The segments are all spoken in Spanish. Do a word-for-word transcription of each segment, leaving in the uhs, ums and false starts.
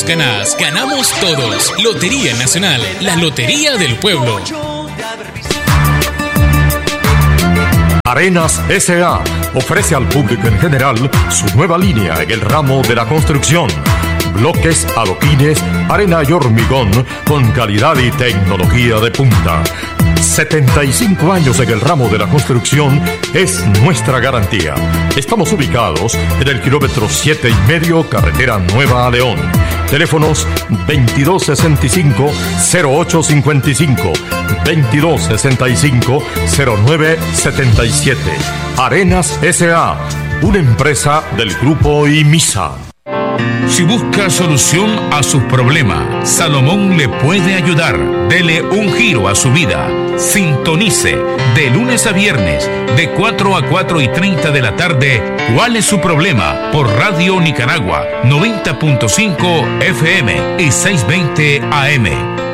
ganás, ganamos todos. Lotería Nacional, la lotería del pueblo. Arenas S A ofrece al público en general su nueva línea en el ramo de la construcción. Bloques, adoquines, arena y hormigón con calidad y tecnología de punta. setenta y cinco años en el ramo de la construcción es nuestra garantía. Estamos ubicados en el kilómetro siete y medio, carretera Nueva a León. Teléfonos veintidós sesenta y cinco, cero ocho cincuenta y cinco, veintidós sesenta y cinco, cero nueve setenta y siete. Arenas S A, una empresa del grupo IMISA. Si busca solución a sus problemas, Salomón le puede ayudar. Dele un giro a su vida. Sintonice de lunes a viernes de cuatro a cuatro y treinta de la tarde. ¿Cuál es su problema? Por Radio Nicaragua noventa punto cinco F M y seiscientos veinte A M.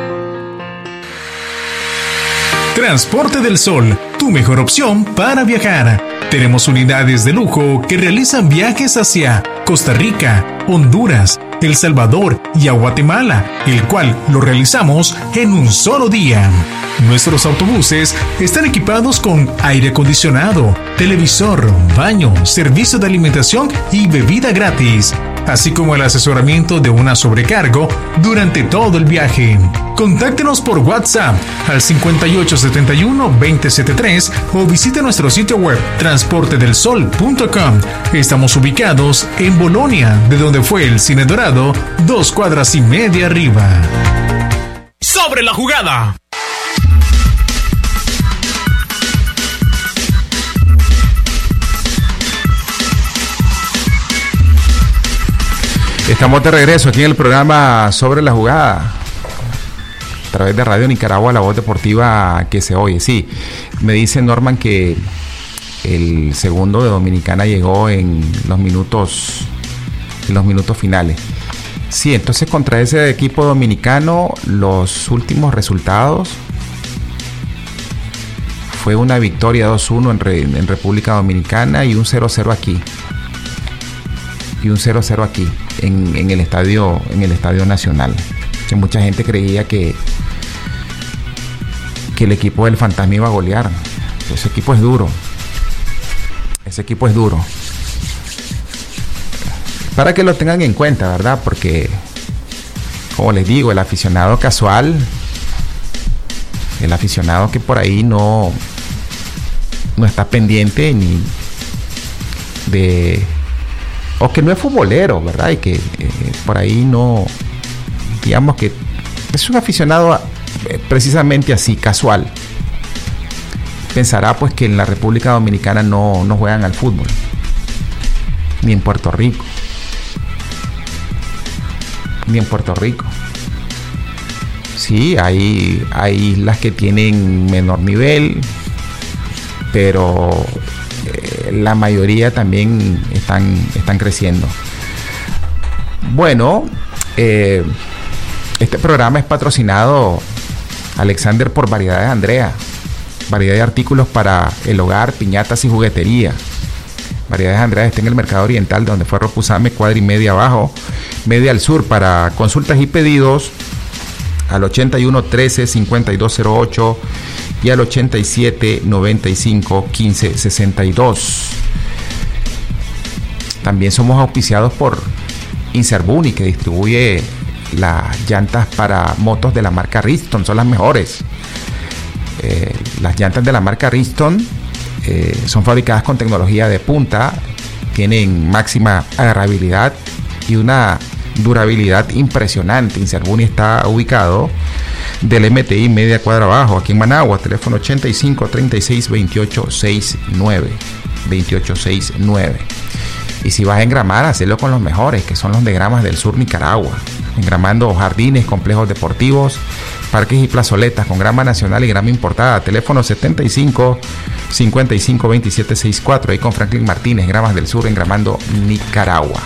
Transporte del Sol, tu mejor opción para viajar. Tenemos unidades de lujo que realizan viajes hacia Costa Rica, Honduras, El Salvador y a Guatemala, el cual lo realizamos en un solo día. Nuestros autobuses están equipados con aire acondicionado, televisor, baño, servicio de alimentación y bebida gratis, así como el asesoramiento de una sobrecargo durante todo el viaje. Contáctenos por WhatsApp al cincuenta y ocho setenta y uno veinte setenta y tres o visite nuestro sitio web transporte del sol punto com. Estamos ubicados en Bolonia, de donde fue el Cine Dorado, dos cuadras y media arriba. ¡Sobre la jugada! Estamos de regreso aquí en el programa Sobre la Jugada, a través de Radio Nicaragua, la voz deportiva que se oye. Sí, me dice Norman que el segundo de Dominicana llegó en los minutos, en los minutos finales. Sí, entonces contra ese equipo dominicano, los últimos resultados fue una victoria dos uno en, Re, en República Dominicana y un cero cero aquí. Y un cero cero aquí. En, en el estadio en el estadio nacional. Que mucha gente creía que que el equipo del Fantasma iba a golear. Ese equipo es duro. Ese equipo es duro. Para que lo tengan en cuenta, ¿verdad? Porque, como les digo, el aficionado casual, el aficionado que por ahí no no está pendiente ni de, o que no es futbolero, ¿verdad? Y que eh, por ahí no, digamos que es un aficionado eh, precisamente así, casual. Pensará pues que en la República Dominicana no, no juegan al fútbol, ni en Puerto Rico, ni en Puerto Rico. Sí, hay, hay islas que tienen menor nivel, pero eh, la mayoría también están, están creciendo. Bueno, eh, este programa es patrocinado, Alexander, por Variedades Andrea. Variedad de artículos para el hogar, piñatas y juguetería. Variedades Andrea está en el Mercado Oriental, donde fue Ropuzame, cuadra y media abajo, media al sur. Para consultas y pedidos, al ochenta y uno trece cincuenta y dos cero ocho y al ochenta y siete noventa y cinco quince sesenta y dos. También somos auspiciados por Inserbuni, que distribuye las llantas para motos de la marca Riston, son las mejores. Eh, las llantas de la marca Riston eh, son fabricadas con tecnología de punta, tienen máxima agarrabilidad y una durabilidad impresionante. Inserbuni está ubicado del M T I media cuadra abajo, aquí en Managua. Teléfono ochenta y cinco treinta y seis veintiocho sesenta y nueve veintiocho sesenta y nueve. Y si vas a engramar, hazlo con los mejores, que son los de Gramas del Sur, Nicaragua. Engramando jardines, complejos deportivos, parques y plazoletas con grama nacional y grama importada. Teléfono setenta y cinco cincuenta y cinco veintisiete sesenta y cuatro. Ahí con Franklin Martínez, Gramas del Sur, engramando Nicaragua.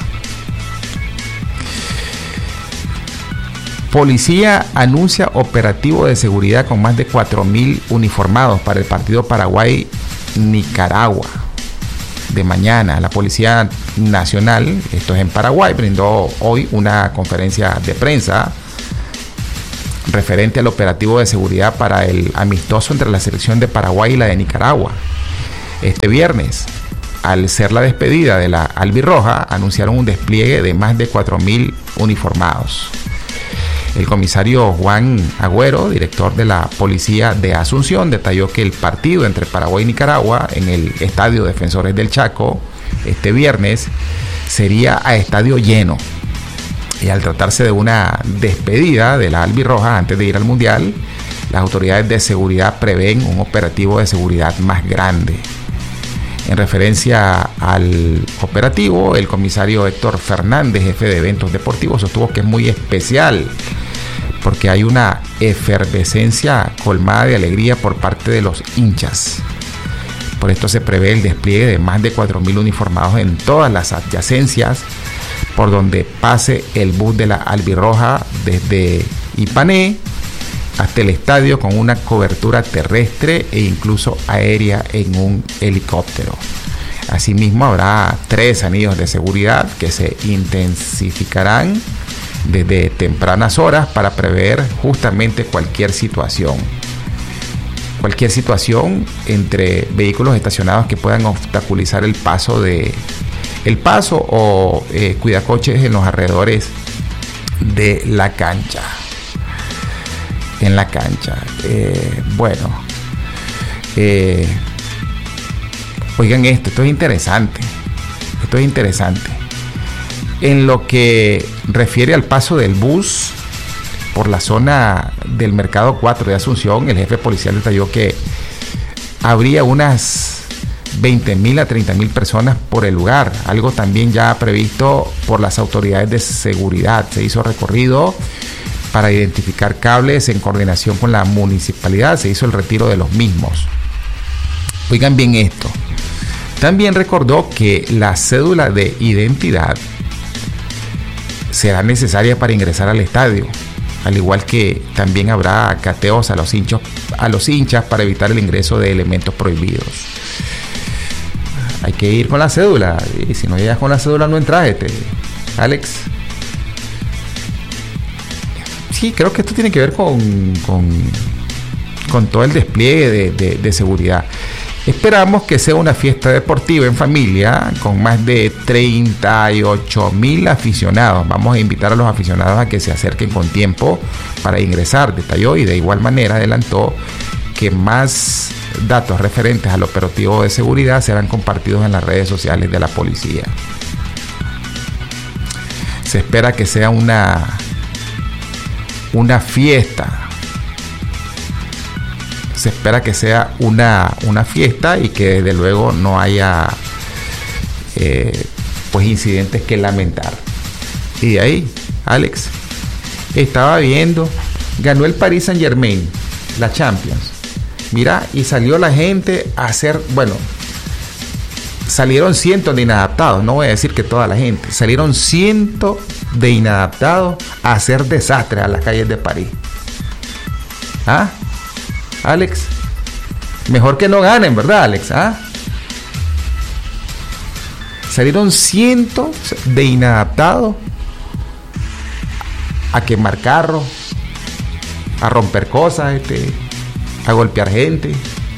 Policía anuncia operativo de seguridad con más de cuatro mil uniformados para el partido Paraguay-Nicaragua. de mañana. La Policía Nacional, esto es en Paraguay, brindó hoy una conferencia de prensa referente al operativo de seguridad para el amistoso entre la selección de Paraguay y la de Nicaragua. Este viernes, al ser la despedida de la albirroja, anunciaron un despliegue de más de cuatro mil uniformados. El comisario Juan Agüero, director de la Policía de Asunción, detalló que el partido entre Paraguay y Nicaragua en el Estadio Defensores del Chaco este viernes sería a estadio lleno. Y al tratarse de una despedida de la albirroja antes de ir al Mundial, las autoridades de seguridad prevén un operativo de seguridad más grande. En referencia al operativo, el comisario Héctor Fernández, jefe de eventos deportivos, sostuvo que es muy especial porque hay una efervescencia colmada de alegría por parte de los hinchas. Por esto se prevé el despliegue de más de cuatro mil uniformados en todas las adyacencias por donde pase el bus de la albirroja, desde Ipané hasta el estadio, con una cobertura terrestre e incluso aérea en un helicóptero. Asimismo, habrá tres anillos de seguridad que se intensificarán desde tempranas horas para prever justamente cualquier situación. Cualquier situación entre vehículos estacionados que puedan obstaculizar el paso de el paso o eh, cuidacoches en los alrededores de la cancha. En la cancha. Eh, bueno. Eh, oigan esto, esto es interesante. Esto es interesante. En lo que refiere al paso del bus por la zona del Mercado cuatro de Asunción, el jefe policial detalló que habría unas veinte mil a treinta mil personas por el lugar, algo también ya previsto por las autoridades de seguridad. Se hizo recorrido para identificar cables en coordinación con la municipalidad, se hizo el retiro de los mismos. Oigan bien esto. También recordó que la cédula de identidad será necesaria para ingresar al estadio, al igual que también habrá cateos a los hinchas, a los hinchas para evitar el ingreso de elementos prohibidos. Hay que ir con la cédula, y si no llegas con la cédula no entras, este, Alex. Sí, creo que esto tiene que ver con, con, con todo el despliegue de, de, de seguridad. Esperamos que sea una fiesta deportiva en familia con más de treinta y ocho mil aficionados. Vamos a invitar a los aficionados a que se acerquen con tiempo para ingresar, detalló, y de igual manera adelantó que más datos referentes al operativo de seguridad serán compartidos en las redes sociales de la policía. Se espera que sea una, una fiesta. Se espera que sea una, una fiesta y que desde luego no haya eh, pues incidentes que lamentar. Y de ahí, Alex, estaba viendo, ganó el Paris Saint-Germain, la Champions. Mira, y salió la gente a hacer, bueno, salieron cientos de inadaptados, no voy a decir que toda la gente, salieron cientos de inadaptados a hacer desastres a las calles de París. ¿Ah? Alex, mejor que no ganen, ¿verdad, Alex? ¿Ah? Salieron cientos de inadaptados a quemar carros, a romper cosas, este, a golpear gente,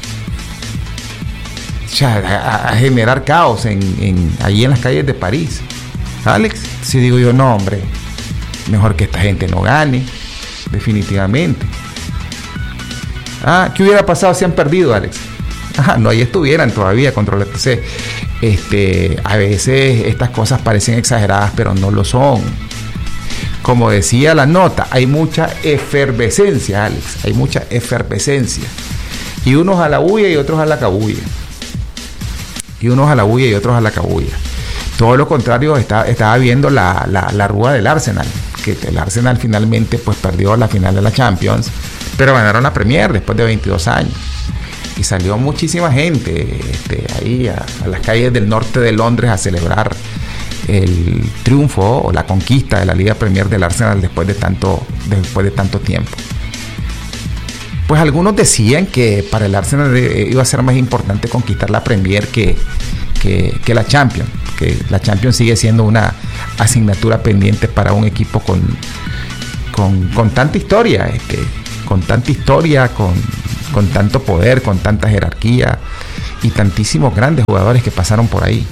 o sea, a, a generar caos en, en, allí en las calles de París. Alex, si digo yo, no, hombre, mejor que esta gente no gane, definitivamente. Ah, ¿qué hubiera pasado si han perdido, Alex? Ah, no, ahí estuvieran todavía controlándose. Este, a veces estas cosas parecen exageradas, pero no lo son. Como decía la nota, hay mucha efervescencia, Alex, hay mucha efervescencia. Y unos a la bulla y otros a la cabulla. Y unos a la bulla y otros a la cabulla. Todo lo contrario, está, estaba viendo la, la, la rúa del Arsenal, que el Arsenal finalmente pues perdió la final de la Champions, pero ganaron la Premier después de veintidós años. Y salió muchísima gente este, ahí a, a las calles del norte de Londres a celebrar el triunfo o la conquista de la Liga Premier del Arsenal después de tanto, después de tanto tiempo. Pues algunos decían que para el Arsenal iba a ser más importante conquistar la Premier que, que, que la Champions, que la Champions sigue siendo una asignatura pendiente para un equipo con, con, con tanta historia, este, con tanta historia, con, con tanto poder, con tanta jerarquía y tantísimos grandes jugadores que pasaron por ahí.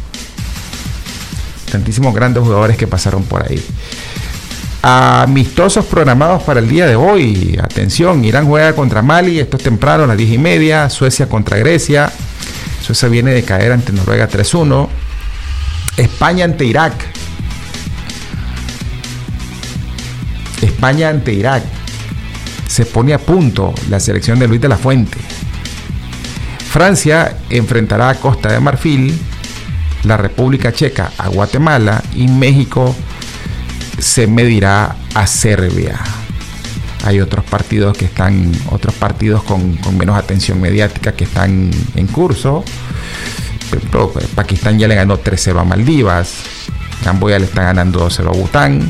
Tantísimos grandes jugadores que pasaron por ahí. Amistosos programados para el día de hoy. Atención, Irán juega contra Mali, esto es temprano a las diez y media. Suecia contra Grecia. Suecia viene de caer ante Noruega tres uno. España ante Irak. España ante Irak. Se pone a punto la selección de Luis de la Fuente. Francia enfrentará a Costa de Marfil, la República Checa a Guatemala y México se medirá a Serbia. Hay otros partidos que están, otros partidos con, con menos atención mediática que están en curso. Por ejemplo, Pakistán ya le ganó tres cero a Maldivas, Camboya le está ganando dos cero a Bután.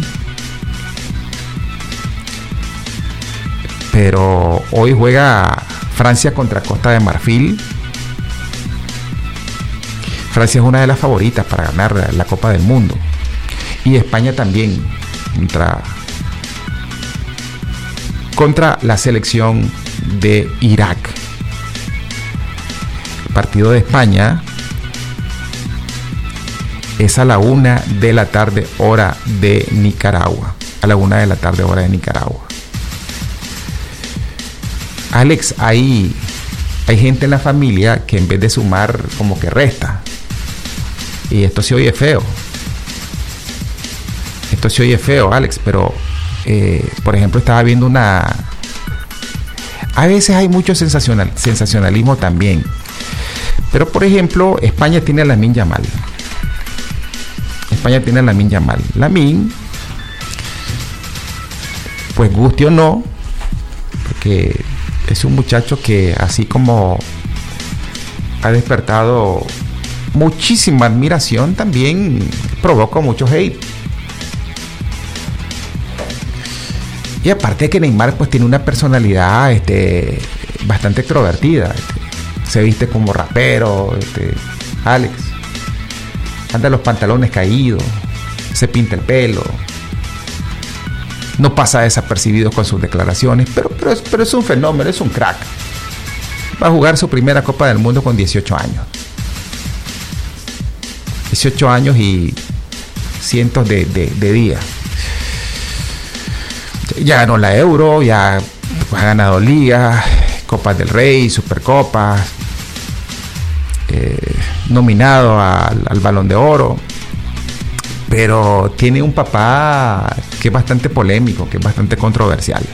Pero hoy juega Francia contra Costa de Marfil. Francia es una de las favoritas para ganar la Copa del Mundo. Y España también contra, contra la selección de Irak. El partido de España es a la una de la tarde hora de Nicaragua. A la una de la tarde hora de Nicaragua. Alex, hay, hay gente en la familia que en vez de sumar como que resta. Y esto se oye feo. Esto se oye feo, Alex, pero eh, por ejemplo estaba viendo una... A veces hay mucho sensacional, sensacionalismo también. Pero por ejemplo, España tiene a Lamine Yamal. España tiene a Lamine Yamal. Lamine, pues guste o no, porque es un muchacho que así como ha despertado muchísima admiración, también provoca mucho hate. Y aparte que Neymar pues tiene una personalidad este, bastante extrovertida, este, se viste como rapero, este, Alex, anda los pantalones caídos, se pinta el pelo, no pasa desapercibido con sus declaraciones, pero, pero, es, pero es un fenómeno, es un crack. Va a jugar su primera Copa del Mundo con dieciocho años. dieciocho años y cientos de, de, de días. Ya ganó la Euro, ya ha ganado ligas, Copas del Rey, Supercopas, eh, nominado al, al Balón de Oro, pero tiene un papá que es bastante polémico, que es bastante controversial.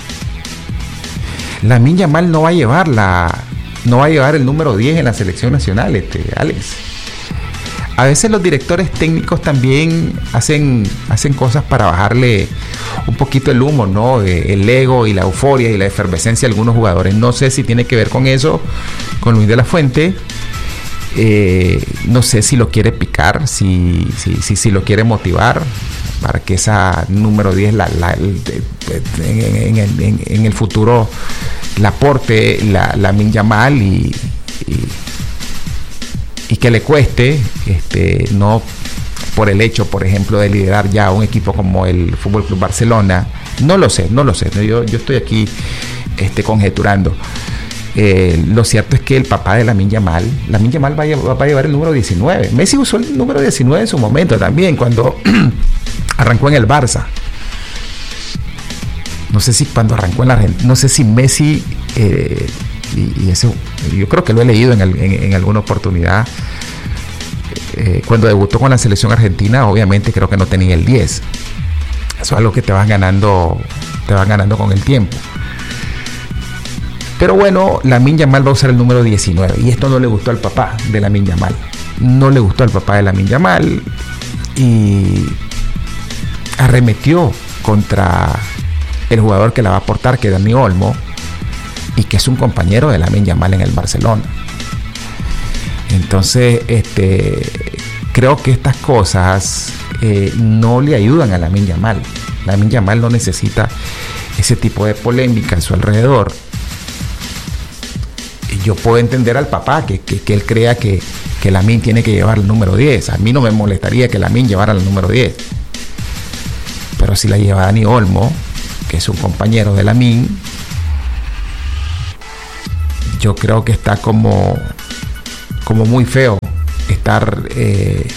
Lamine Yamal no va a llevar la, no va a llevar el número diez en la selección nacional, este, Alex. A veces los directores técnicos también hacen, hacen cosas para bajarle un poquito el humo, ¿no? El ego y la euforia y la efervescencia de algunos jugadores. No sé si tiene que ver con eso, con Luis de la Fuente. Eh, no sé si lo quiere picar, si, si, si, si lo quiere motivar para que esa número diez la, la, el, en, en, en, en el futuro la aporte la, la Lamine Yamal y, y y que le cueste, este, no por el hecho, por ejemplo, de liderar ya un equipo como el F C Barcelona. No lo sé, no lo sé. Yo, yo estoy aquí este, conjeturando. Eh, lo cierto es que el papá de Lamine Yamal, Lamine Yamal va a, llevar, va a llevar el número diecinueve. Messi usó el número diecinueve en su momento también, cuando arrancó en el Barça. No sé si cuando arrancó en la Argentina, no sé si Messi... Eh, Y, y eso yo creo que lo he leído en, el, en, en alguna oportunidad. Eh, cuando debutó con la selección argentina, obviamente creo que no tenía el diez. Eso es algo que te vas ganando, te vas ganando con el tiempo. Pero bueno, Lamine Yamal va a usar el número diecinueve y esto no le gustó al papá de Lamine Yamal. No le gustó al papá de Lamine Yamal y arremetió contra el jugador que la va a aportar, que es Dani Olmo, y que es un compañero de Lamine Yamal en el Barcelona. Entonces, este, creo que estas cosas eh, no le ayudan a Lamine Yamal. Lamine Yamal no necesita ese tipo de polémica a su alrededor. Y yo puedo entender al papá que, que, que él crea que, que Lamine tiene que llevar el número diez. A mí no me molestaría que Lamine llevara el número diez. Pero si la lleva Dani Olmo, que es un compañero de Lamine, yo creo que está como, como muy feo estar eh,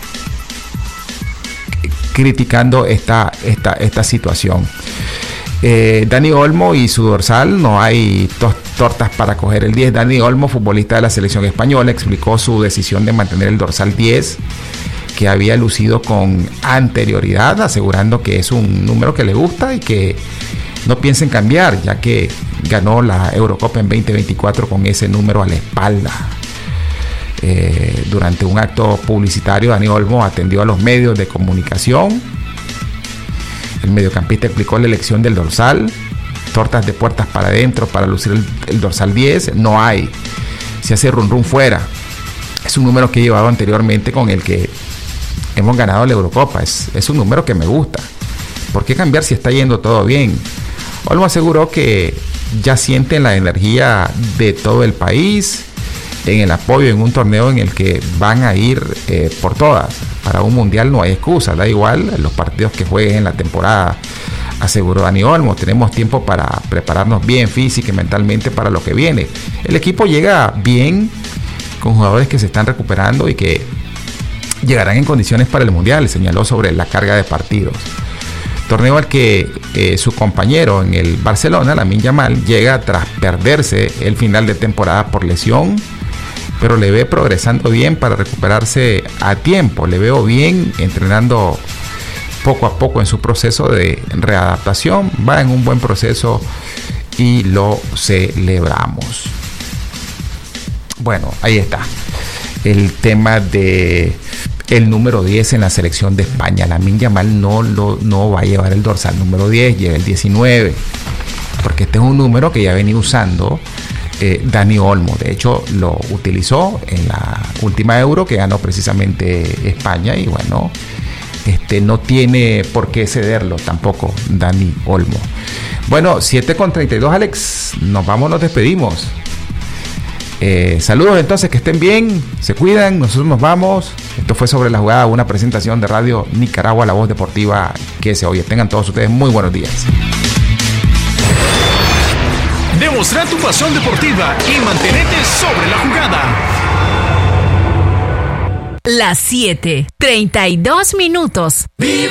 criticando esta, esta, esta situación. Eh, Dani Olmo y su dorsal, no hay to- tortas para coger el diez. Dani Olmo, futbolista de la selección española, explicó su decisión de mantener el dorsal diez, que había lucido con anterioridad, asegurando que es un número que le gusta y que no piensa en cambiar, ya que ganó la Eurocopa en veinte veinticuatro con ese número a la espalda. Eh, durante un acto publicitario, Dani Olmo atendió a los medios de comunicación. El mediocampista explicó la elección del dorsal: tortas de puertas para adentro para lucir el, el dorsal diez, no hay. Se hace run run fuera. Es un número que he llevado anteriormente con el que hemos ganado la Eurocopa. Es, es un número que me gusta. ¿Por qué cambiar si está yendo todo bien? Olmo aseguró que ya sienten la energía de todo el país en el apoyo en un torneo en el que van a ir eh, por todas. Para un mundial no hay excusa, da igual los partidos que jueguen en la temporada, aseguró Dani Olmo. Tenemos tiempo para prepararnos bien física y mentalmente para lo que viene. El equipo llega bien, con jugadores que se están recuperando y que llegarán en condiciones para el mundial, señaló sobre la carga de partidos. Torneo al que eh, su compañero en el Barcelona, Lamine Yamal, llega tras perderse el final de temporada por lesión, pero le ve progresando bien para recuperarse a tiempo. Le veo bien entrenando poco a poco en su proceso de readaptación. Va en un buen proceso y lo celebramos. Bueno, ahí está el tema de el número diez en la selección de España. Lamine Yamal no, lo, no va a llevar el dorsal número diez, lleva el diecinueve, porque este es un número que ya venía usando eh, Dani Olmo. De hecho, lo utilizó en la última Euro que ganó precisamente España, y bueno, este no tiene por qué cederlo tampoco Dani Olmo. Bueno, siete con treinta y dos, Alex, nos vamos, nos despedimos. Eh, saludos entonces, que estén bien, se cuidan, nosotros nos vamos. Esto fue Sobre la Jugada, una presentación de Radio Nicaragua, la voz deportiva que se oye. Tengan todos ustedes muy buenos días. Demostrar tu pasión deportiva y mantenerte sobre la jugada. Las siete, treinta y dos minutos. Vive